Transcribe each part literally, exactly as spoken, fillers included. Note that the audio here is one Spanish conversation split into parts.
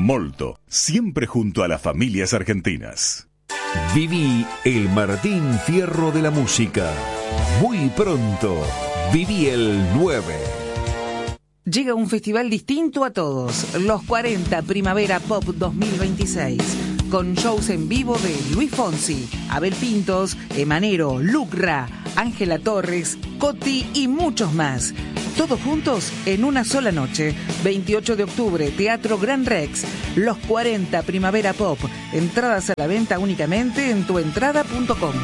Molto, siempre junto a las familias argentinas. Viví el Martín Fierro de la música. Muy pronto, viví el nueve. Llega un festival distinto a todos, los cuarenta Primavera Pop dos mil veintiséis, con shows en vivo de Luis Fonsi, Abel Pintos, Emanero, Lucra, Ángela Torres, Coti y muchos más. Todos juntos en una sola noche. veintiocho de octubre, Teatro Gran Rex. Los cuarenta Primavera Pop. Entradas a la venta únicamente en tuentrada punto com.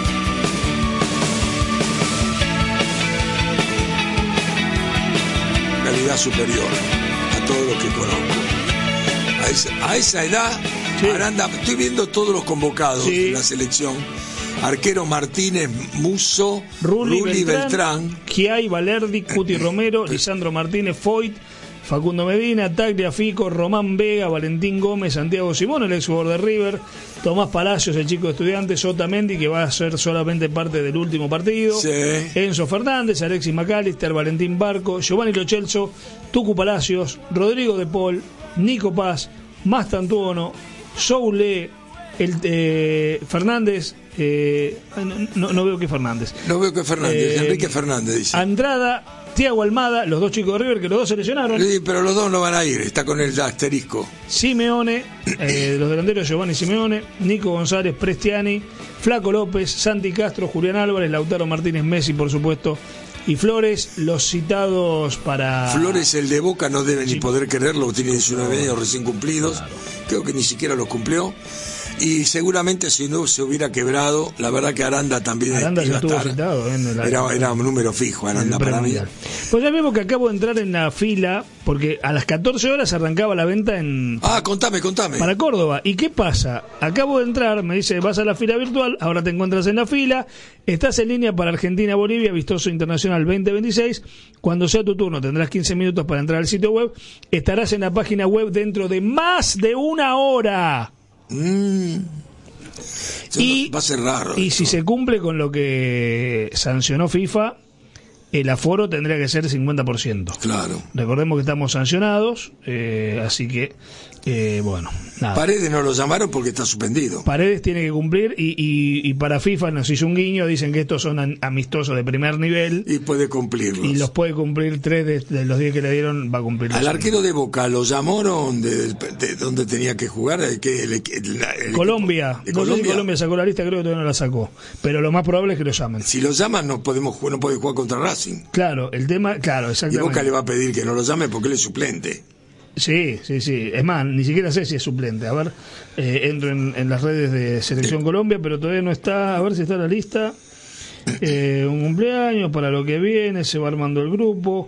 Calidad superior a todo lo que conozco. A esa, a esa edad, sí. Aranda, estoy viendo todos los convocados sí. de la selección. Arquero Martínez, Musso, Rulli, Rulli Beltrán, Beltrán, Chiai, Valerdi, Cuti Romero, Lisandro Martínez, Foyt, Facundo Medina, Taglia Fico, Román Vega, Valentín Gómez, Santiago Simón, el ex jugador de River, Tomás Palacios, el chico de Estudiantes, Otamendi, que va a ser solamente parte del último partido, sí. Enzo Fernández, Alexis McAllister, Valentín Barco, Giovanni Lo Celso, Tucu Palacios, Rodrigo De Paul, Nico Paz, Mastantuono, Soule, el eh, Fernández, eh, no, no veo que Fernández. No veo que Fernández, eh, Enrique Fernández dice. Andrada, Thiago Almada, los dos chicos de River, que los dos se lesionaron. Sí, pero los dos no van a ir, está con el asterisco. Simeone, eh, los delanteros Giovanni Simeone, Nico González, Prestiani, Flaco López, Santi Castro, Julián Álvarez, Lautaro Martínez, Messi, por supuesto, y Flores, los citados para... Flores, el de Boca, no debe sí. ni poder quererlo, tiene diecinueve años recién cumplidos, claro. Creo que ni siquiera los cumplió. Y seguramente si no se hubiera quebrado, la verdad que Aranda también Aranda iba a estuvo estar. Citado, ¿eh? la, era, era un número fijo, Aranda para mí. Pues ya vemos que acabo de entrar en la fila, porque a las catorce horas arrancaba la venta en... Ah, contame, contame. Para Córdoba. ¿Y qué pasa? Acabo de entrar, me dice, vas a la fila virtual, ahora te encuentras en la fila, estás en línea para Argentina-Bolivia, Vistoso Internacional veinte veintiséis. Cuando sea tu turno tendrás quince minutos para entrar al sitio web, estarás en la página web dentro de más de una hora. Mm. Y, va a ser raro. Y esto. si se cumple con lo que sancionó FIFA, el aforo tendría que ser cincuenta por ciento. Claro. Recordemos que estamos sancionados, eh, así que, eh, bueno, nada. Paredes no lo llamaron porque está suspendido. Paredes tiene que cumplir y, y, y para FIFA nos hizo un guiño, dicen que estos son amistosos de primer nivel. Y puede cumplirlos. Y los puede cumplir, tres de, de los diez que le dieron va a cumplir. Al arquero de Boca lo llamaron de, de, de donde tenía que jugar. El, el, el, el Colombia. De no Colombia. sé si Colombia sacó la lista, creo que todavía no la sacó. Pero lo más probable es que lo llamen. Si lo llaman no podemos no puede jugar contra Racing. Claro, el tema, claro, exactamente. Y Boca le va a pedir que no lo llame porque él es suplente. Sí, sí, sí. Es más, ni siquiera sé si es suplente. A ver, eh, entro en, en las redes de Selección sí. Colombia, pero todavía no está. A ver si está la lista. Eh, un cumpleaños para lo que viene, se va armando el grupo.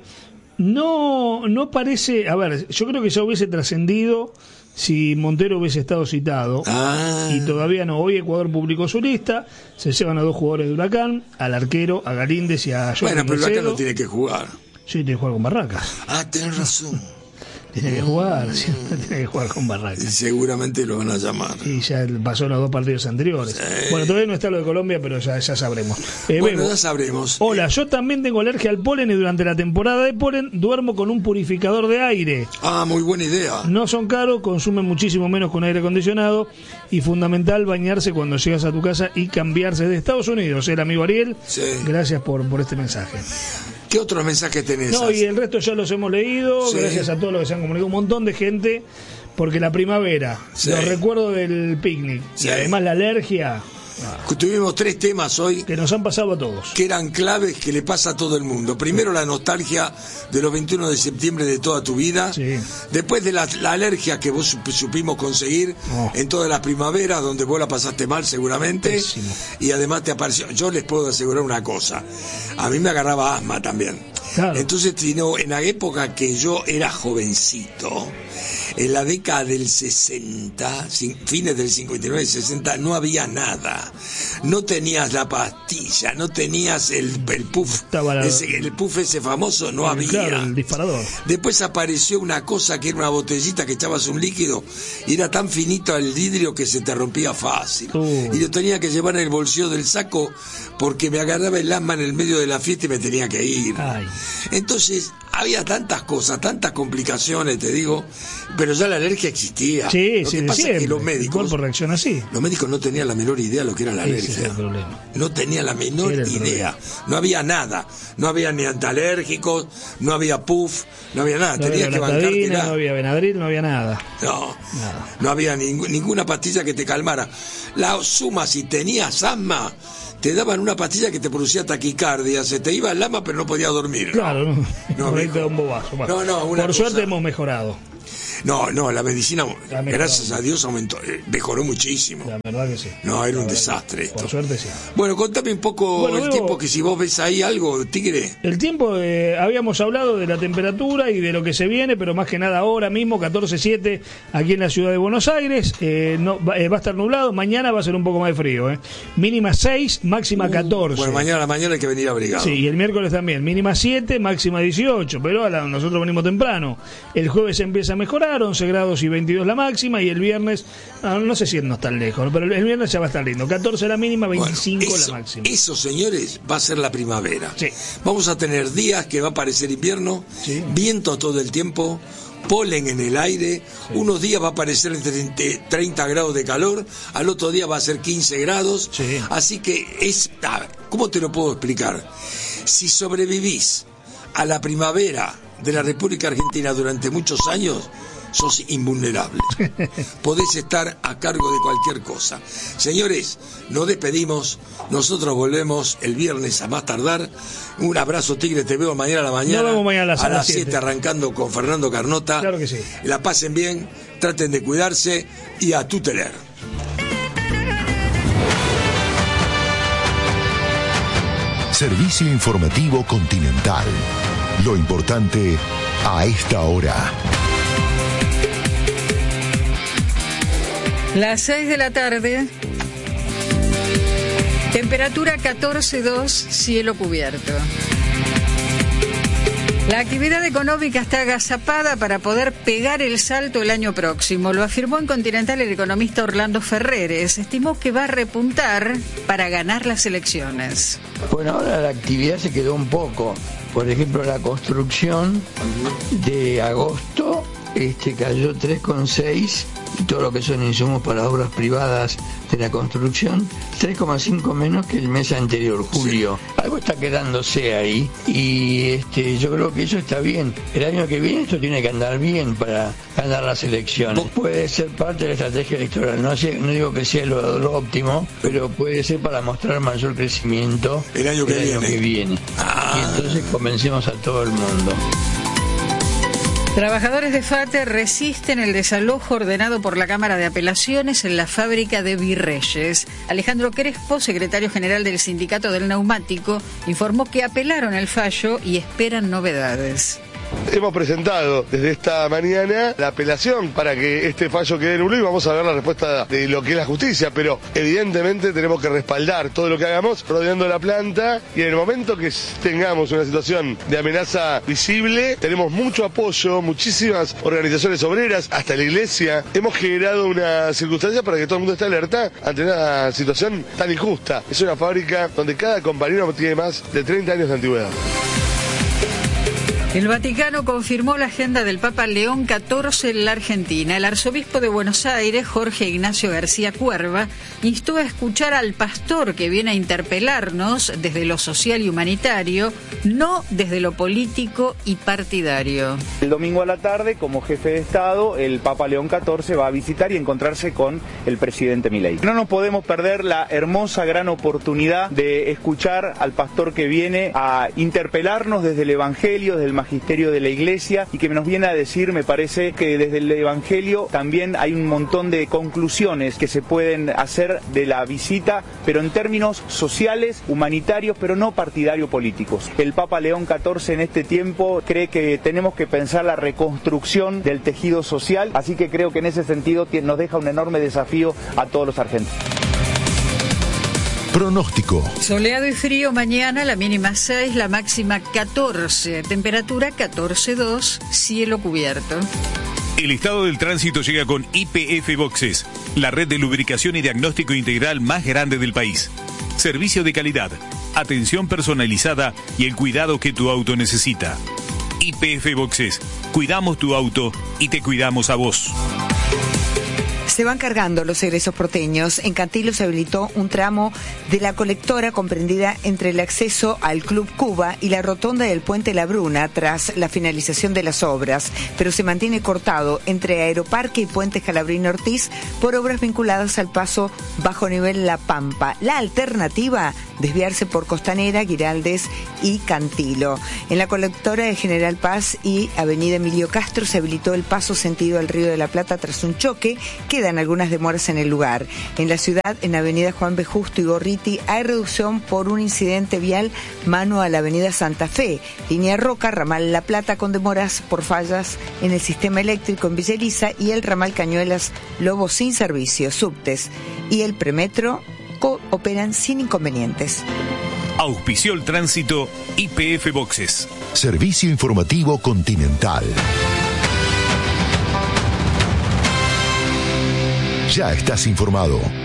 No, no parece. A ver, yo creo que ya hubiese trascendido si Montero hubiese estado citado. Ah. Y todavía no. Hoy Ecuador publicó su lista. Se llevan a dos jugadores de Huracán, al arquero, a Galíndez y a Jorge Bueno, pero Mercedo. Huracán no tiene que jugar. Sí, tiene que jugar con Barracas. Ah, tenés razón. Tiene que jugar, siempre tiene que jugar con Barracas. Y seguramente lo van a llamar. Y ya pasó en los dos partidos anteriores. Sí. Bueno, todavía no está lo de Colombia, pero ya, ya sabremos. Eh, bueno, Bebo, ya sabremos. Hola, yo también tengo alergia al polen y durante la temporada de polen duermo con un purificador de aire. Ah, muy buena idea. No son caros, consumen muchísimo menos que un aire acondicionado y fundamental bañarse cuando llegas a tu casa y cambiarse de Estados Unidos. El amigo Ariel, sí. Gracias por, por este mensaje. ¿Qué otros mensajes tenés? No, y el resto ya los hemos leído, sí. Gracias a todos los que se han comunicado, un montón de gente, porque la primavera, sí. Los recuerdos del picnic, sí. Y además la alergia. Ah. Tuvimos tres temas hoy que nos han pasado a todos, que eran claves que le pasa a todo el mundo. Primero, la nostalgia de los veintiuno de septiembre de toda tu vida. Sí. Después de la, la alergia que vos supimos conseguir oh. en todas las primaveras, donde vos la pasaste mal seguramente. Pésimo. Y además te apareció. Yo les puedo asegurar una cosa, a mí me agarraba asma también. Claro. Entonces, en la época que yo era jovencito, en la década del sesenta, fines del cincuenta y nueve, sesenta, no había nada. No tenías la pastilla, no tenías el, el puff, la... ese, el puff ese famoso, no el, había. Claro, el disparador. Después apareció una cosa que era una botellita que echabas un líquido y era tan finito el vidrio que se te rompía fácil. Uh. Y lo tenía que llevar en el bolsillo del saco porque me agarraba el asma en el medio de la fiesta y me tenía que ir. Ay. Entonces, había tantas cosas, tantas complicaciones, te digo, pero ya la alergia existía. Sí, lo sí, que pasa siempre. es que los médicos, el cuerpo reacciona así. Los médicos no tenían la menor idea de lo que era la Ese alergia. es el problema. No tenía la menor Era el idea. No había nada. No había ni antialérgicos, no había puff, no había nada. No Tenías había que Betadine, bancártela. no había Benadryl, no había nada. No, Nada. no había ningú- ninguna pastilla que te calmara. La suma, si tenías asma, te daban una pastilla que te producía taquicardia, se te iba el alma pero no podías dormir. Claro, no. No, Por ahí mijo. te da un bobazo. Bueno, No, no, una por cosa- suerte hemos mejorado. No, no, la medicina, Ha mejorado. gracias a Dios, aumentó, eh, mejoró muchísimo. La verdad que sí. No, era La un verdad desastre que- esto. Por suerte sí. Bueno, contame un poco Bueno, el veo- tiempo, que si vos ves ahí algo, Tigre. El tiempo, eh, habíamos hablado de la temperatura y de lo que se viene, pero más que nada ahora mismo, catorce siete aquí en la ciudad de Buenos Aires. Eh, no, va, eh, va a estar nublado, mañana va a ser un poco más de frío. Eh. Mínima seis, máxima catorce. Bueno, mañana a la mañana hay que venir abrigado. Sí, y el miércoles también, mínima siete, máxima dieciocho, pero a la- nosotros venimos temprano. El jueves empieza a mejorar, once grados y veintidós la máxima, y el viernes, ah, no sé si no está lejos, pero el viernes ya va a estar lindo, catorce la mínima, Bueno, veinticinco eso, la máxima. eso, señores, va a ser la primavera. Sí. Vamos a tener días que va a parecer invierno, Sí. viento todo el tiempo, polen en el aire, unos días va a parecer treinta, treinta grados de calor, al otro día va a ser quince grados, Sí. así que es, ah, ¿cómo te lo puedo explicar? Si sobrevivís a la primavera de la República Argentina durante muchos años, sos invulnerable. Podés estar a cargo de cualquier cosa. Señores, nos despedimos. Nosotros volvemos el viernes a más tardar. Un abrazo, Tigre. Te veo mañana a la mañana. Nos vemos mañana a las- a a las las siete, siete. arrancando con Fernando Carnota. Claro que sí. La pasen bien, traten de cuidarse y a tutelar. Servicio informativo Continental. Lo importante a esta hora. Las seis de la tarde. Temperatura catorce dos, cielo cubierto. La actividad económica está agazapada para poder pegar el salto el año próximo. Lo afirmó en Continental el economista Orlando Ferreres. Estimó que va a repuntar para ganar las elecciones. Bueno, ahora la actividad se quedó un poco. Por ejemplo, la construcción de agosto este, cayó tres coma seis, y todo lo que son insumos para obras privadas de la construcción, tres coma cinco menos que el mes anterior, julio. Algo está quedándose ahí y este, yo creo que eso está bien. El año que viene esto tiene que andar bien para ganar las elecciones. Puede ser parte de la estrategia electoral, no, sé, no digo que sea lo, lo óptimo, pero puede ser para mostrar mayor crecimiento El año que viene. que viene. Ah. Y entonces convencemos a todo el mundo. Trabajadores de FATE resisten el desalojo ordenado por la Cámara de Apelaciones en la fábrica de Virreyes. Alejandro Crespo, secretario general del Sindicato del Neumático, informó que apelaron el fallo y esperan novedades. Hemos presentado desde esta mañana la apelación para que este fallo quede nulo y vamos a ver la respuesta de lo que es la justicia, pero evidentemente tenemos que respaldar todo lo que hagamos rodeando la planta y en el momento que tengamos una situación de amenaza visible, tenemos mucho apoyo, muchísimas organizaciones obreras, hasta la iglesia. Hemos generado una circunstancia para que todo el mundo esté alerta ante una situación tan injusta. Es una fábrica donde cada compañero tiene más de treinta años de antigüedad. El Vaticano confirmó la agenda del Papa León catorce en la Argentina. El arzobispo de Buenos Aires, Jorge Ignacio García Cuerva, instó a escuchar al pastor que viene a interpelarnos desde lo social y humanitario, no desde lo político y partidario. El domingo a la tarde, como jefe de Estado, el Papa León catorce va a visitar y encontrarse con el presidente Milei. No nos podemos perder la hermosa, gran oportunidad de escuchar al pastor que viene a interpelarnos desde el Evangelio, desde el magisterio de la Iglesia, y que nos viene a decir, me parece, que desde el Evangelio también hay un montón de conclusiones que se pueden hacer de la visita, pero en términos sociales, humanitarios, pero no partidario políticos. El Papa León catorce en este tiempo cree que tenemos que pensar la reconstrucción del tejido social, así que creo que en ese sentido nos deja un enorme desafío a todos los argentinos. Pronóstico. Soleado y frío mañana, la mínima seis, la máxima catorce, temperatura catorce dos, cielo cubierto. El estado del tránsito llega con I P F Boxes, la red de lubricación y diagnóstico integral más grande del país. Servicio de calidad, atención personalizada y el cuidado que tu auto necesita. Y P F Boxes, cuidamos tu auto y te cuidamos a vos. Se van cargando los egresos porteños. En Cantilo se habilitó un tramo de la colectora comprendida entre el acceso al Club Cuba y la rotonda del Puente La Bruna tras la finalización de las obras, pero se mantiene cortado entre Aeroparque y Puente Scalabrini Ortiz por obras vinculadas al paso bajo nivel La Pampa. La alternativa, desviarse por Costanera, Giraldes y Cantilo. En la colectora de General Paz y Avenida Emilio Castro se habilitó el paso sentido al Río de la Plata tras un choque. Quedan algunas demoras en el lugar. En la ciudad, en Avenida Juan B. Justo y Gorriti, hay reducción por un incidente vial mano a la Avenida Santa Fe. Línea Roca, ramal La Plata con demoras por fallas en el sistema eléctrico en Villa Elisa y el ramal Cañuelas Lobo sin servicio. Subtes y el premetro operan sin inconvenientes. Auspició el tránsito Y P F Boxes. Servicio Informativo Continental. Ya estás informado.